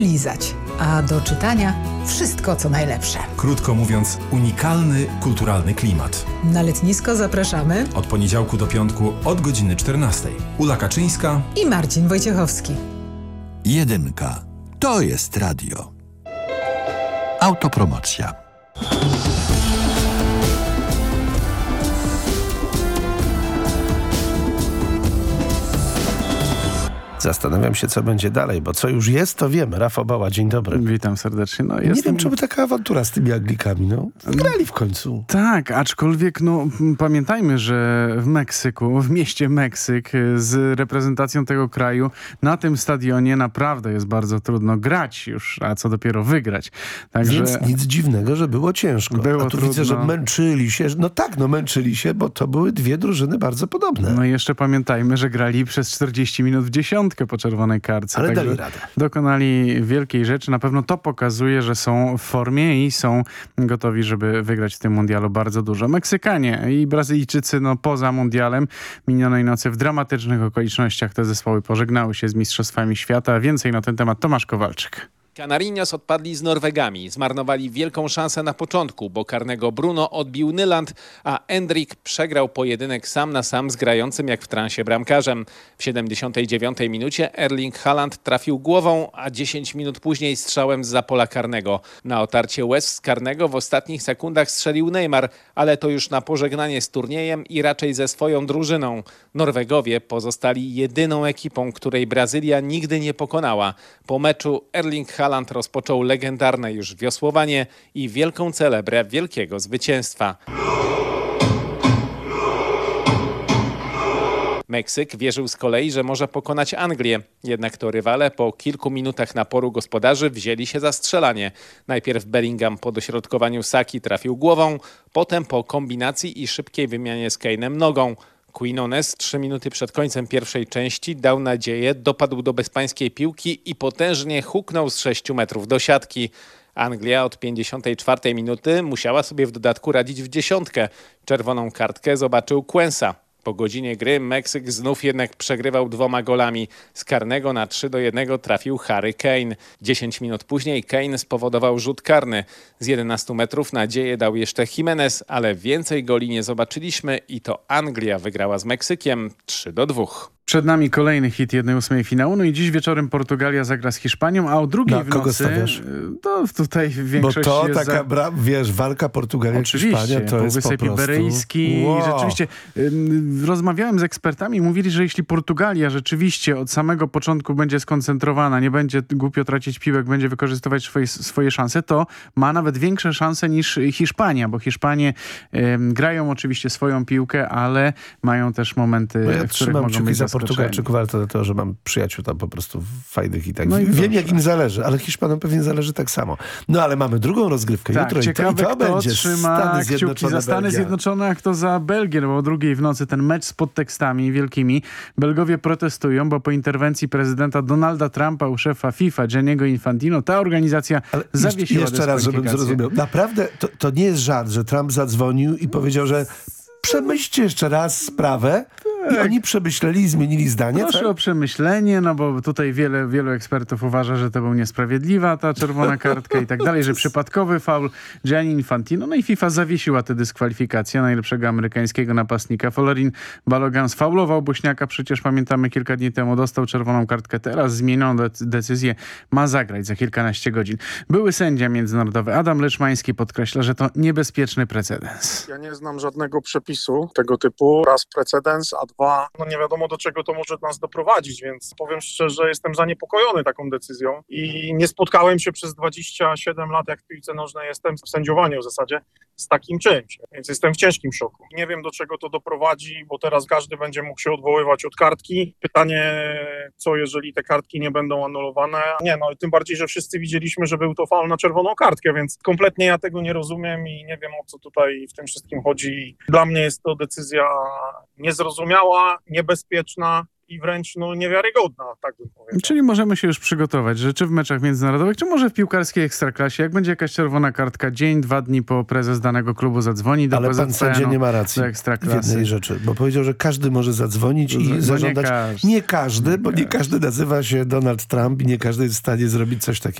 lizać, a do czytania wszystko co najlepsze. Krótko mówiąc, unikalny kulturalny klimat. Na letnisko zapraszamy Od poniedziałku do piątku od godziny 14. Ula Kaczyńska i Marcin Wojciechowski. Jedynka. To jest radio. Autopromocja. Zastanawiam się, co będzie dalej, bo co już jest, to wiemy. Rafał Bała, dzień dobry. Witam serdecznie. Nie wiem, czemu taka awantura z tymi Anglikami, Wygrali w końcu. Tak, aczkolwiek pamiętajmy, że w Meksyku, w mieście Meksyk z reprezentacją tego kraju na tym stadionie naprawdę jest bardzo trudno grać już, a co dopiero wygrać. Także więc nic dziwnego, że było ciężko. Było a tu trudno. widzę, że męczyli się. Męczyli się, bo to były dwie drużyny bardzo podobne. No i jeszcze pamiętajmy, że grali przez 40 minut w dziesiątkę po czerwonej kartce. Ale Także dali radę. Dokonali wielkiej rzeczy. Na pewno to pokazuje, że są w formie i są gotowi, żeby wygrać w tym mundialu bardzo dużo. Meksykanie i Brazylijczycy poza mundialem minionej nocy w dramatycznych okolicznościach te zespoły pożegnały się z mistrzostwami świata. Więcej na ten temat Tomasz Kowalczyk. Canarinos odpadli z Norwegami. Zmarnowali wielką szansę na początku, bo karnego Bruno odbił Nyland, a Endrick przegrał pojedynek sam na sam z grającym jak w transie bramkarzem. W 79 minucie Erling Haaland trafił głową, a 10 minut później strzałem zza pola karnego. Na otarcie łez z karnego w ostatnich sekundach strzelił Neymar, ale to już na pożegnanie z turniejem i raczej ze swoją drużyną. Norwegowie pozostali jedyną ekipą, której Brazylia nigdy nie pokonała. Po meczu Erling Haaland rozpoczął legendarne już wiosłowanie i wielką celebrę wielkiego zwycięstwa. Meksyk wierzył z kolei, że może pokonać Anglię. Jednak to rywale po kilku minutach naporu gospodarzy wzięli się za strzelanie. Najpierw Bellingham po dośrodkowaniu Saki trafił głową, potem po kombinacji i szybkiej wymianie z Kane'em nogą. Quinones 3 minuty przed końcem pierwszej części dał nadzieję, dopadł do bezpańskiej piłki i potężnie huknął z 6 metrów do siatki. Anglia od 54 minuty musiała sobie w dodatku radzić w dziesiątkę. Czerwoną kartkę zobaczył Quensa. Po godzinie gry Meksyk znów jednak przegrywał 2 golami. Z karnego na 3-1 trafił Harry Kane. 10 minut później Kane spowodował rzut karny. Z 11 metrów nadzieję dał jeszcze Jimenez, ale więcej goli nie zobaczyliśmy i to Anglia wygrała z Meksykiem 3-2. Przed nami kolejny hit 1/8 finału. No i dziś wieczorem Portugalia zagra z Hiszpanią, a o drugiej w kogo nocy... stawiasz? To tutaj większość Bo to jest taka, walka Portugalia-Hiszpania to jest po Półwysep prostu... Iberyjski. Wow. Rzeczywiście rozmawiałem z ekspertami i mówili, że jeśli Portugalia rzeczywiście od samego początku będzie skoncentrowana, nie będzie głupio tracić piłek, będzie wykorzystywać swoje szanse, to ma nawet większe szanse niż Hiszpania, bo Hiszpanie grają oczywiście swoją piłkę, ale mają też momenty, w których mogą być zaskoczeni. Portugalczyków, ale to dlatego, że mam przyjaciół tam po prostu fajnych i tak. No i wiem, proszę. jak im zależy, ale Hiszpanom pewnie zależy tak samo. No ale mamy drugą rozgrywkę Tak, jutro ciekawe, i to kto będzie trzyma Stany kciuki Zjednoczone, za Stany Belgia. Zjednoczone, a kto za Belgię, bo o 2:00 w nocy ten mecz z podtekstami wielkimi. Belgowie protestują, bo po interwencji prezydenta Donalda Trumpa u szefa FIFA, Gianniego Infantino, ta organizacja Ale zawiesiła jeszcze raz, żebym dyskwalifikację. zrozumiał. Naprawdę to nie jest żart, że Trump zadzwonił i powiedział, że przemyślcie jeszcze raz sprawę. I oni przemyśleli i zmienili zdanie. Proszę o przemyślenie, bo tutaj wielu ekspertów uważa, że to był niesprawiedliwa ta czerwona kartka i tak dalej, że przypadkowy faul Gianni Infantino. No i FIFA zawiesiła tę dyskwalifikację najlepszego amerykańskiego napastnika. Folarin Balogun sfaulował Bośniaka, przecież pamiętamy kilka dni temu dostał czerwoną kartkę. Teraz zmieniono decyzję, ma zagrać za kilkanaście godzin. Były sędzia międzynarodowy Adam Leczmański podkreśla, że to niebezpieczny precedens. Ja nie znam żadnego przepisu tego typu. Raz precedens, a dwa, nie wiadomo do czego to może nas doprowadzić, więc powiem szczerze, jestem zaniepokojony taką decyzją i nie spotkałem się przez 27 lat, jak w piłce nożnej jestem, w sędziowaniu w zasadzie, z takim czymś, więc jestem w ciężkim szoku. Nie wiem, do czego to doprowadzi, bo teraz każdy będzie mógł się odwoływać od kartki. Pytanie, co jeżeli te kartki nie będą anulowane? Nie, tym bardziej, że wszyscy widzieliśmy, że był to faul na czerwoną kartkę, więc kompletnie ja tego nie rozumiem i nie wiem, o co tutaj w tym wszystkim chodzi. Dla mnie jest to decyzja niezrozumiała, niebezpieczna i wręcz niewiarygodna, tak bym powiedział. Czyli możemy się już przygotować, że czy w meczach międzynarodowych, czy może w piłkarskiej ekstraklasie, jak będzie jakaś czerwona kartka dzień, 2 dni po prezes danego klubu zadzwoni do Ale pan PZPN-u, sędzia nie ma racji do w ekstraklasy. jednej rzeczy, bo powiedział, że każdy może zadzwonić i zażądać. nie każdy. Nie każdy, bo nie każdy nazywa się Donald Trump i nie każdy jest w stanie zrobić coś takiego.